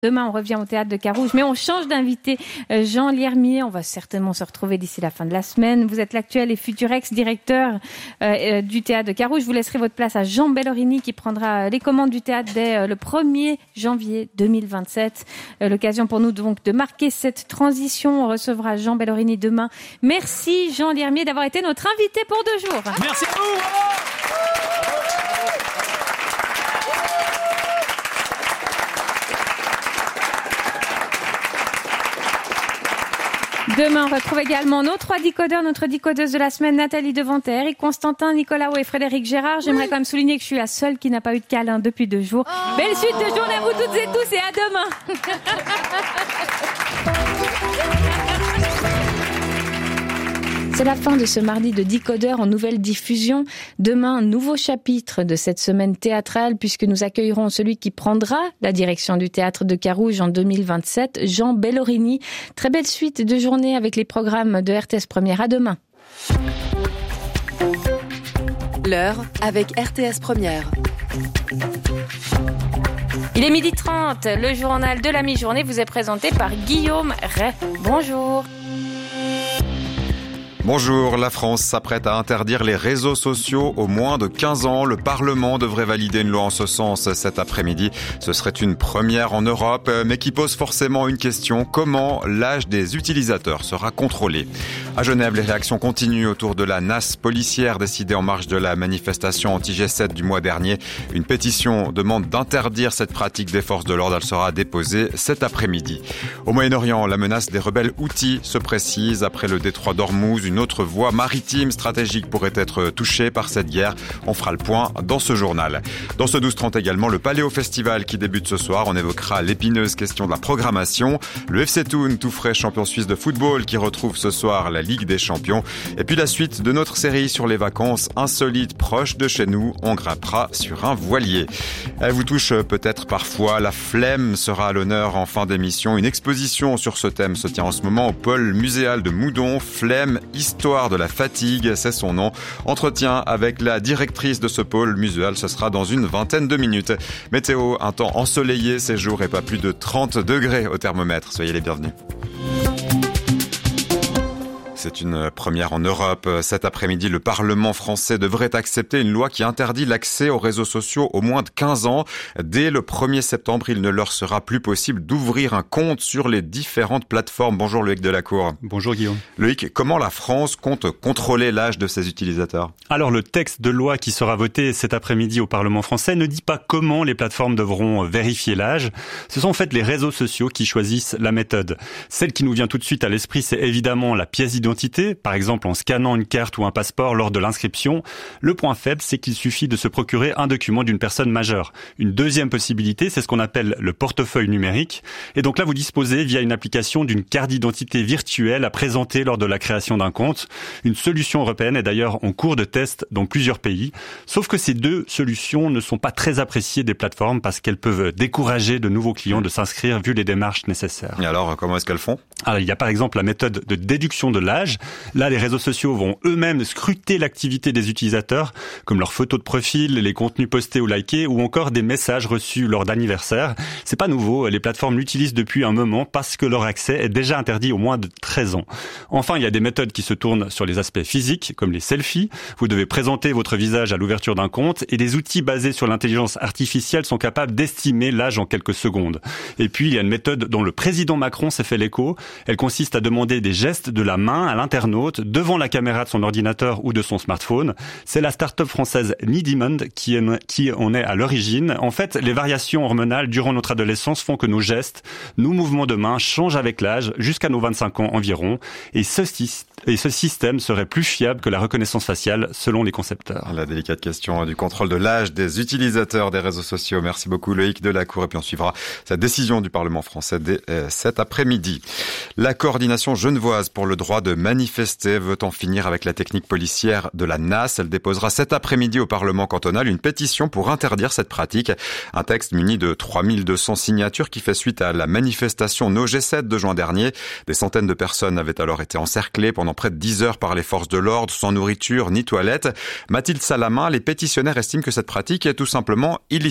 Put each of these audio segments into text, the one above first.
Demain, on revient au Théâtre de Carouge, mais on change d'invité. Jean Liermier, on va certainement se retrouver d'ici la fin de la semaine. Vous êtes l'actuel et futur ex-directeur du Théâtre de Carouge. Vous laisserez votre place à Jean Bellorini qui prendra les commandes du théâtre dès le 1er janvier 2027. L'occasion pour nous donc de marquer cette transition. On recevra Jean Bellorini demain. Merci Jean Liermier d'avoir été notre invité pour 2 jours. Merci à vous. Demain, on retrouve également nos 3 décodeurs, notre décodeuse de la semaine, Nathalie Deventer, Eric Constantin, Nicolas Haut et Frédéric Gérard. J'aimerais quand même souligner que je suis la seule qui n'a pas eu de câlin depuis 2 jours. Belle suite de journée à vous toutes et tous et à demain. C'est la fin de ce mardi de Décodeur en nouvelle diffusion. Demain, nouveau chapitre de cette semaine théâtrale puisque nous accueillerons celui qui prendra la direction du Théâtre de Carouge en 2027, Jean Bellorini. Très belle suite de journée avec les programmes de RTS Première. À demain. L'heure avec RTS Première. Il est 12h30. Le journal de la mi-journée vous est présenté par Guillaume Ray. Bonjour. Bonjour, la France s'apprête à interdire les réseaux sociaux aux moins de 15 ans. Le Parlement devrait valider une loi en ce sens cet après-midi. Ce serait une première en Europe, mais qui pose forcément une question. Comment l'âge des utilisateurs sera contrôlé ? À Genève, les réactions continuent autour de la nasse policière décidée en marge de la manifestation anti-G7 du mois dernier. Une pétition demande d'interdire cette pratique des forces de l'ordre. Elle sera déposée cet après-midi. Au Moyen-Orient, la menace des rebelles Houthis se précise. Après le détroit d'Ormuz, une autre voie maritime stratégique pourrait être touchée par cette guerre. On fera le point dans ce journal. Dans ce 12h30 également, le Paléo Festival qui débute ce soir. On évoquera l'épineuse question de la programmation. Le FC Thun, tout frais champion suisse de football, qui retrouve ce soir la Ligue des Champions. Et puis la suite de notre série sur les vacances insolites proches de chez nous. On grimpera sur un voilier. Elle vous touche peut-être parfois. La flemme sera à l'honneur en fin d'émission. Une exposition sur ce thème se tient en ce moment au pôle muséal de Moudon. Flemme, Histoire de la fatigue, c'est son nom. Entretien avec la directrice de ce pôle muséal, ce sera dans une vingtaine de minutes. Météo, un temps ensoleillé ces jours et pas plus de 30 degrés au thermomètre. Soyez les bienvenus. C'est une première en Europe. Cet après-midi, le Parlement français devrait accepter une loi qui interdit l'accès aux réseaux sociaux aux moins de 15 ans. Dès le 1er septembre, il ne leur sera plus possible d'ouvrir un compte sur les différentes plateformes. Bonjour Loïc Delacour. Bonjour Guillaume. Loïc, comment la France compte contrôler l'âge de ses utilisateurs ? Alors le texte de loi qui sera voté cet après-midi au Parlement français ne dit pas comment les plateformes devront vérifier l'âge. Ce sont en fait les réseaux sociaux qui choisissent la méthode. Celle qui nous vient tout de suite à l'esprit, c'est évidemment la pièce d'identité, par exemple en scannant une carte ou un passeport lors de l'inscription. Le point faible, c'est qu'il suffit de se procurer un document d'une personne majeure. Une deuxième possibilité, c'est ce qu'on appelle le portefeuille numérique. Et donc là, vous disposez via une application d'une carte d'identité virtuelle à présenter lors de la création d'un compte. Une solution européenne est d'ailleurs en cours de test dans plusieurs pays. Sauf que ces 2 solutions ne sont pas très appréciées des plateformes parce qu'elles peuvent décourager de nouveaux clients de s'inscrire vu les démarches nécessaires. Et alors, comment est-ce qu'elles font ? Alors, il y a par exemple la méthode de déduction de l'âge. Là, les réseaux sociaux vont eux-mêmes scruter l'activité des utilisateurs, comme leurs photos de profil, les contenus postés ou likés, ou encore des messages reçus lors d'anniversaires. C'est pas nouveau, les plateformes l'utilisent depuis un moment parce que leur accès est déjà interdit aux moins de 13 ans. Enfin, il y a des méthodes qui se tournent sur les aspects physiques, comme les selfies. Vous devez présenter votre visage à l'ouverture d'un compte, et des outils basés sur l'intelligence artificielle sont capables d'estimer l'âge en quelques secondes. Et puis, il y a une méthode dont le président Macron s'est fait l'écho. Elle consiste à demander des gestes de la main à l'internaute devant la caméra de son ordinateur ou de son smartphone. C'est la start-up française Nidimond qui en est à l'origine. En fait, les variations hormonales durant notre adolescence font que nos gestes, nos mouvements de main changent avec l'âge jusqu'à nos 25 ans environ. Et ce système serait plus fiable que la reconnaissance faciale selon les concepteurs. La délicate question du contrôle de l'âge des utilisateurs des réseaux sociaux. Merci beaucoup Loïc Delacour. Et puis on suivra cette décision du Parlement français dès cet après-midi. La coordination genevoise pour le droit de manifester veut en finir avec la technique policière de la nasse. Elle déposera cet après-midi au Parlement cantonal une pétition pour interdire cette pratique. Un texte muni de 3200 signatures qui fait suite à la manifestation No G7 de juin dernier. Des centaines de personnes avaient alors été encerclées pendant près de 10 heures par les forces de l'ordre, sans nourriture ni toilette. Mathilde Salamin, les pétitionnaires estiment que cette pratique est tout simplement illicite.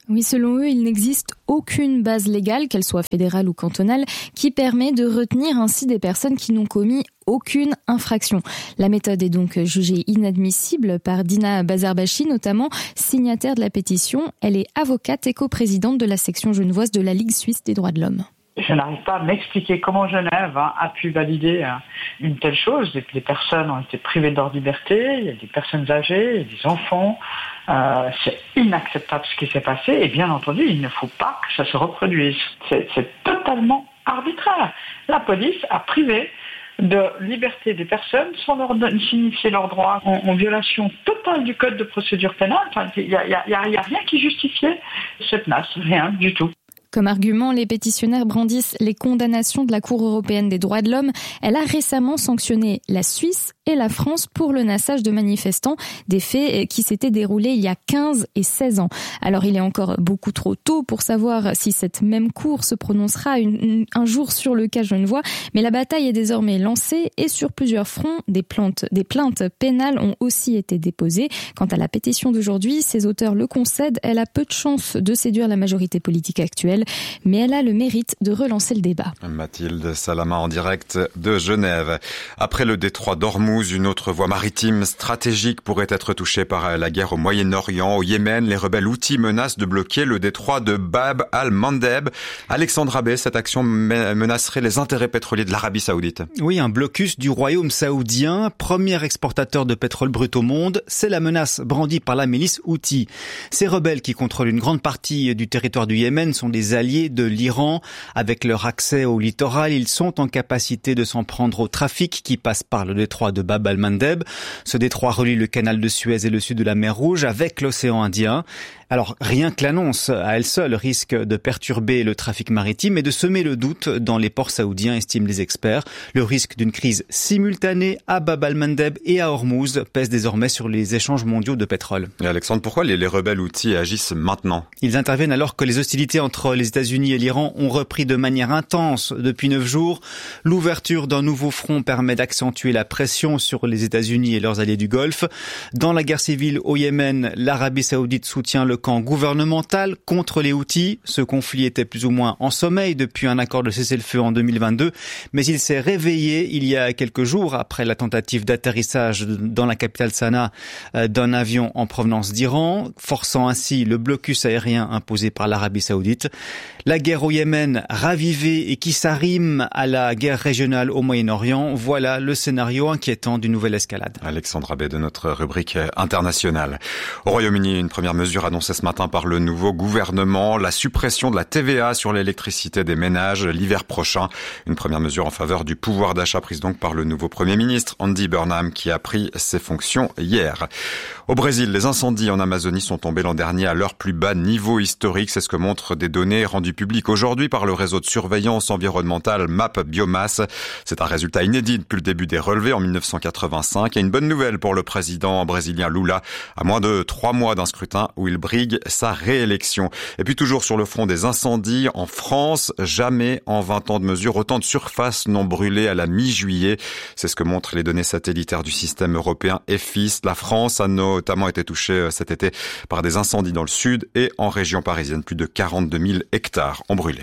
Oui, selon eux, il n'existe aucune base légale, qu'elle soit fédérale ou cantonale, qui permet de retenir ainsi des personnes qui n'ont commis aucune infraction. La méthode est donc jugée inadmissible par Dina Bazarbachi, notamment signataire de la pétition. Elle est avocate et coprésidente de la section genevoise de la Ligue suisse des droits de l'homme. Je n'arrive pas à m'expliquer comment Genève a pu valider une telle chose. Des personnes ont été privées de leur liberté, il y a des personnes âgées, il y a des enfants. C'est inacceptable ce qui s'est passé et bien entendu, il ne faut pas que ça se reproduise. C'est totalement arbitraire. La police a privé de liberté des personnes sans leur signifier leurs droits, en violation totale du code de procédure pénale. Enfin, il y a rien qui justifiait cette menace, rien du tout. Comme argument, les pétitionnaires brandissent les condamnations de la Cour européenne des droits de l'homme. Elle a récemment sanctionné la Suisse et la France pour le nassage de manifestants, des faits qui s'étaient déroulés il y a 15 et 16 ans. Alors il est encore beaucoup trop tôt pour savoir si cette même Cour se prononcera un jour sur le cas genevois, mais la bataille est désormais lancée et sur plusieurs fronts, des plaintes pénales ont aussi été déposées. Quant à la pétition d'aujourd'hui, ses auteurs le concèdent, elle a peu de chances de séduire la majorité politique actuelle, mais elle a le mérite de relancer le débat. Mathilde Salama en direct de Genève. Après le détroit d'Ormuz, une autre voie maritime stratégique pourrait être touchée par la guerre au Moyen-Orient. Au Yémen, les rebelles houthis menacent de bloquer le détroit de Bab al-Mandeb. Alexandre Abbé, cette action menacerait les intérêts pétroliers de l'Arabie Saoudite. Oui, un blocus du royaume saoudien, premier exportateur de pétrole brut au monde. C'est la menace brandie par la milice houthi. Ces rebelles qui contrôlent une grande partie du territoire du Yémen sont des alliés de l'Iran. Avec leur accès au littoral, ils sont en capacité de s'en prendre au trafic qui passe par le détroit de Bab al-Mandeb. Ce détroit relie le canal de Suez et le sud de la mer Rouge avec l'océan Indien. Alors, rien que l'annonce à elle seule risque de perturber le trafic maritime et de semer le doute dans les ports saoudiens, estiment les experts. Le risque d'une crise simultanée à Bab al-Mandeb et à Ormuz pèse désormais sur les échanges mondiaux de pétrole. Et Alexandre, pourquoi les rebelles houthis agissent maintenant ? Ils interviennent alors que les hostilités entre les États-Unis et l'Iran ont repris de manière intense depuis 9 jours. L'ouverture d'un nouveau front permet d'accentuer la pression sur les États-Unis et leurs alliés du Golfe. Dans la guerre civile au Yémen, l'Arabie Saoudite soutient le camp gouvernemental contre les Houthis. Ce conflit était plus ou moins en sommeil depuis un accord de cessez-le-feu en 2022, mais il s'est réveillé il y a quelques jours après la tentative d'atterrissage dans la capitale Sanaa d'un avion en provenance d'Iran, forçant ainsi le blocus aérien imposé par l'Arabie Saoudite. La guerre au Yémen ravivée et qui s'arrime à la guerre régionale au Moyen-Orient, voilà le scénario inquiétant d'une nouvelle escalade. Alexandre Abbé de notre rubrique internationale. Au Royaume-Uni, une première mesure annoncée ce matin par le nouveau gouvernement, la suppression de la TVA sur l'électricité des ménages l'hiver prochain. Une première mesure en faveur du pouvoir d'achat prise donc par le nouveau Premier ministre Andy Burnham qui a pris ses fonctions hier. Au Brésil, les incendies en Amazonie sont tombés l'an dernier à leur plus bas niveau historique. C'est ce que montrent des données rendues publiques aujourd'hui par le réseau de surveillance environnementale MAP Biomasse. C'est un résultat inédit depuis le début des relevés en 1985 et une bonne nouvelle pour le président brésilien Lula à moins de 3 mois d'un scrutin où il brigue sa réélection. Et puis toujours sur le front des incendies, en France, jamais en 20 ans de mesures, autant de surfaces n'ont brûlé à la mi-juillet. C'est ce que montrent les données satellitaires du système européen EFIS. La France a notamment été touchée cet été par des incendies dans le sud et en région parisienne. Plus de 42 000 hectares ont brûlé.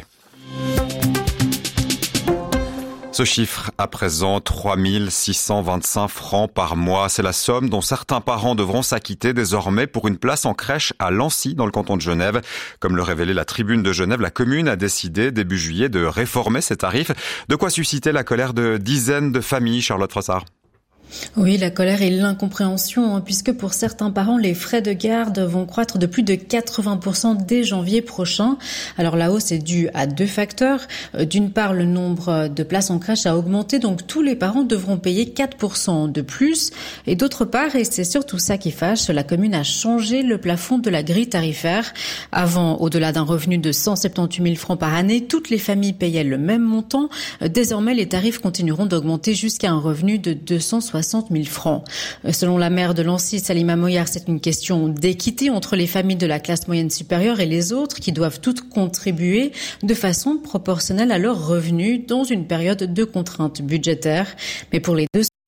Ce chiffre, à présent, 3 625 francs par mois. C'est la somme dont certains parents devront s'acquitter désormais pour une place en crèche à Lancy, dans le canton de Genève. Comme le révélait la Tribune de Genève, la commune a décidé début juillet de réformer ses tarifs. De quoi susciter la colère de dizaines de familles, Charlotte Frossard. Oui, la colère et l'incompréhension, puisque pour certains parents, les frais de garde vont croître de plus de 80% dès janvier prochain. Alors la hausse est due à 2 facteurs. D'une part, le nombre de places en crèche a augmenté, donc tous les parents devront payer 4% de plus. Et d'autre part, et c'est surtout ça qui fâche, la commune a changé le plafond de la grille tarifaire. Avant, au-delà d'un revenu de 178 000 francs par année, toutes les familles payaient le même montant. Désormais, les tarifs continueront d'augmenter jusqu'à un revenu de 260 000 francs. Selon la maire de Lancy, Salima Moyar, c'est une question d'équité entre les familles de la classe moyenne supérieure et les autres qui doivent toutes contribuer de façon proportionnelle à leurs revenus dans une période de contraintes budgétaires. Mais pour les deux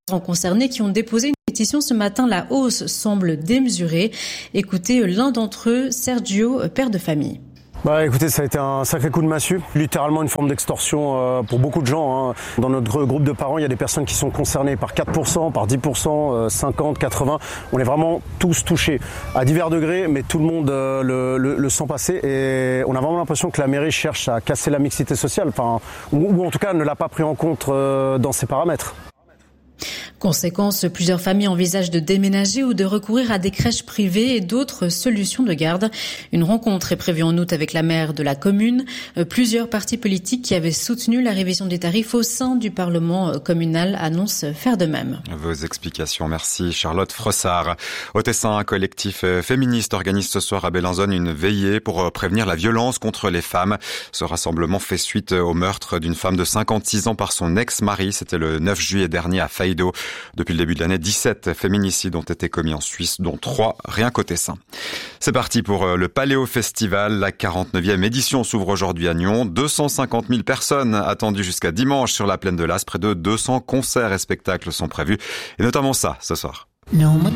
concernés qui ont déposé une pétition ce matin. La hausse semble démesurée. Écoutez l'un d'entre eux, Sergio, père de famille. Écoutez, ça a été un sacré coup de massue, littéralement une forme d'extorsion pour beaucoup de gens. Dans notre groupe de parents, il y a des personnes qui sont concernées par 4%, par 10%, 50, 80. On est vraiment tous touchés à divers degrés, mais tout le monde le sent passer. Et on a vraiment l'impression que la mairie cherche à casser la mixité sociale, ou en tout cas ne l'a pas pris en compte dans ses paramètres. Conséquence, plusieurs familles envisagent de déménager ou de recourir à des crèches privées et d'autres solutions de garde. Une rencontre est prévue en août avec la maire de la commune. Plusieurs partis politiques qui avaient soutenu la révision des tarifs au sein du Parlement communal annoncent faire de même. Vos explications, merci Charlotte Frossard. Au Tessin, un collectif féministe organise ce soir à Bellinzone une veillée pour prévenir la violence contre les femmes. Ce rassemblement fait suite au meurtre d'une femme de 56 ans par son ex-mari. C'était le 9 juillet dernier à Faido. Depuis le début de l'année, 17 féminicides ont été commis en Suisse, dont 3 rien qu'au Tessin. C'est parti pour le Paléo Festival. La 49e édition s'ouvre aujourd'hui à Nyon. 250 000 personnes attendues jusqu'à dimanche sur la plaine de l'As. Près de 200 concerts et spectacles sont prévus. Et notamment ça, ce soir. No more